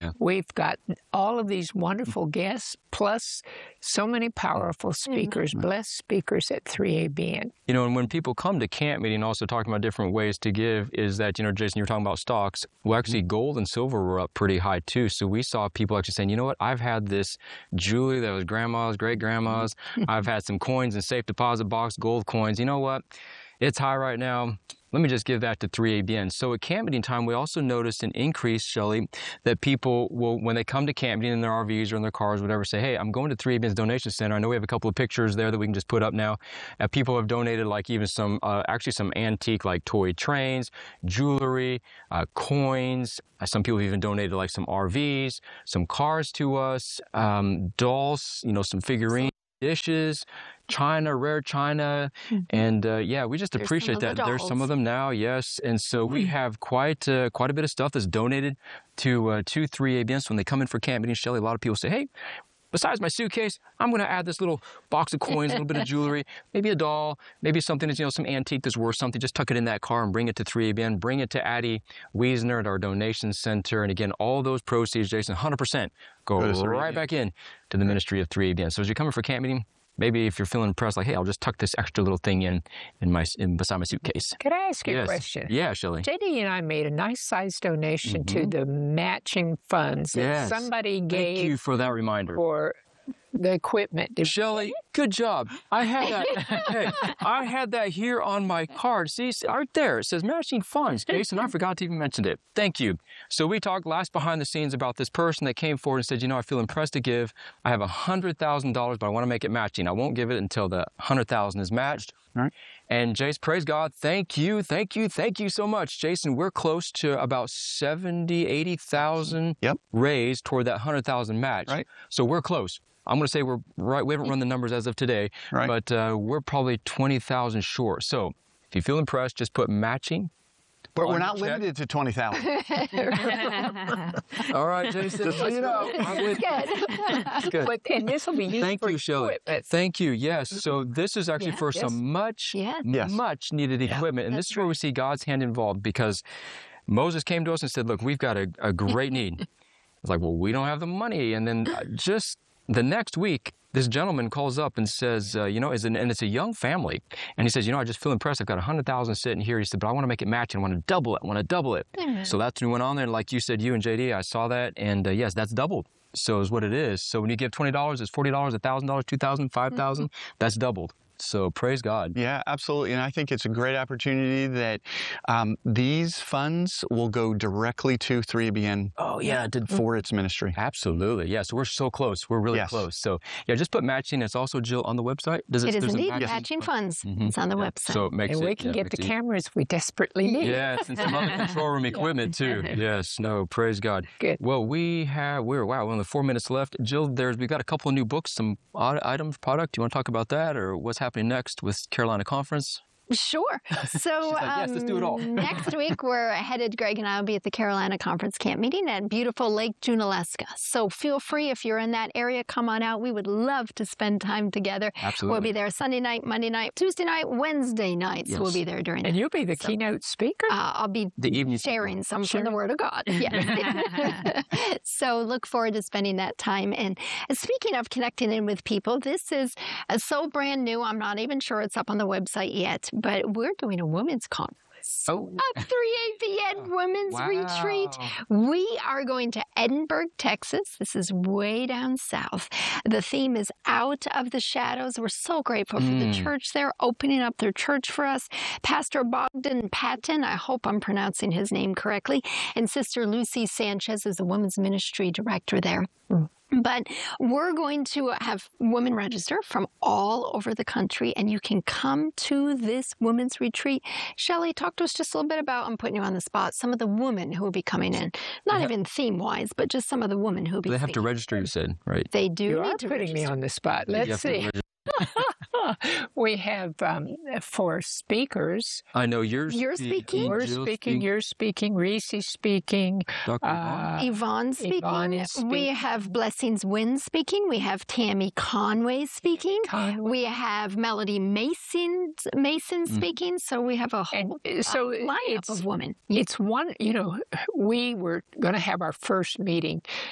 We've got all of these wonderful guests, plus so many powerful speakers, blessed speakers at 3ABN. You know, and when people come to camp meeting, also talking about different ways to give, is that, you know, Jason, you were talking about stocks. Well, actually, gold and silver were up pretty high, too. So we saw people actually saying, you know what, I've had this jewelry that was grandma's, great-grandma's. I've had some coins in safe deposit box, gold coins. You know what? It's high right now. Let me just give that to 3ABN. So at camp meeting time, we also noticed an increase, Shelley, that people will, when they come to camp meeting in their RVs or in their cars, whatever, say, hey, I'm going to 3ABN's donation center. I know we have a couple of pictures there that we can just put up now. People have donated like even some, actually some antique like toy trains, jewelry, coins. Some people have even donated like some RVs, some cars to us, dolls, you know, some figurines, dishes, china, rare china, and yeah, we just appreciate that. There's some of them now, yes, and so we have quite a bit of stuff that's donated to 3ABN. So when they come in for camp meeting, Shelley, a lot of people say, hey, besides my suitcase, I'm going to add this little box of coins, a little bit of jewelry, maybe a doll, maybe something that's, you know, some antique that's worth something. Just tuck it in that car and bring it to 3ABN. Bring it to Addie Wiesner at our donation center. And again, all those proceeds, Jason, 100% go right back in to the ministry of 3ABN. So as you're coming for camp meeting, maybe if you're feeling impressed, like, hey, I'll just tuck this extra little thing in beside my suitcase. Could I ask you a question? Yeah, Shelley. JD and I made a nice-sized donation to the matching funds that somebody gave. Thank you for that reminder. For the equipment. Shelley, good job. I had that. Hey, I had that here on my card. See, right there. It says matching funds. Jason, I forgot to even mention it. Thank you. So we talked last behind the scenes about this person that came forward and said, you know, I feel impressed to give. I have $100,000, but I want to make it matching. I won't give it until the $100,000 is matched. All right. And Jason, praise God. Thank you so much. Jason, we're close to about 70, 80,000 raised toward that 100,000 match. Right. So we're close. I'm going to say we're right. We haven't run the numbers as of today, but we're probably 20,000 short. So if you feel impressed, just put matching. But we're not limited to 20,000. All right, Jason. Just so you know. It's good. But, and this will be used Thank for you, Shelley. equipment. Thank you. Yes. So this is actually for some much needed equipment. And this is where we see God's hand involved, because Moses came to us and said, look, we've got a great need. It's like, well, we don't have the money. And then just the next week, this gentleman calls up and says, you know, and it's a young family. And he says, you know, I just feel impressed. I've got 100,000 sitting here. He said, but I want to make it match and I want to double it. So that's when we went on there. And like you said, you and JD, I saw that. And yes, that's doubled. So is what it is. So when you give $20, it's $40, $1,000, $2,000, $5,000. That's doubled. So praise God. Yeah, absolutely. And I think it's a great opportunity that these funds will go directly to 3ABN for its ministry. Absolutely. Yeah, so we're so close. We're really close. So yeah, just put matching. It's also, Jill, on the website. It is indeed matching funds. It's on the website. So it makes we can get the cameras we desperately need. Yes, and some other control room equipment too. Yes, no, praise God. Good. Well, we're only 4 minutes left. Jill, we've got a couple of new books, some items, product. Do you want to talk about that, or what's happening next with Carolina Conference? Sure. So like, yes, let's do it all. Next week, we're headed, Greg and I will be at the Carolina Conference camp meeting at beautiful Lake Junaluska. So feel free, if you're in that area, come on out. We would love to spend time together. Absolutely. We'll be there Sunday night, Monday night, Tuesday night, Wednesday nights. We'll be there during And you'll be the keynote speaker? I'll be sharing some from the Word of God. Yeah. So look forward to spending that time. And speaking of connecting in with people, this is so brand new. I'm not even sure it's up on the website yet. But we're doing a women's conference. A 3ABN Women's Retreat. We are going to Edinburgh, Texas. This is way down south. The theme is Out of the Shadows. We're so grateful for the church there, opening up their church for us. Pastor Bogdan Patton, I hope I'm pronouncing his name correctly, and Sister Lucy Sanchez is the women's ministry director there. But we're going to have women register from all over the country, and you can come to this women's retreat. Shelley, talk to us just a little bit about, I'm putting you on the spot, some of the women who will be coming in. Not even theme-wise, but just some of the women who will be They have to register, you said, right? They do You need are to putting me on the spot. Let's see. We have for speakers. I know you're speaking. We're Jill's speaking. You're speaking. Reese's speaking. Dr. Yvonne speaking. Yvonne is speaking. We have Blessings Wynn speaking. We have Tammy Conway speaking. We have Melody Mason speaking. So we have a whole lineup of women. It's one. We were going to have our first meeting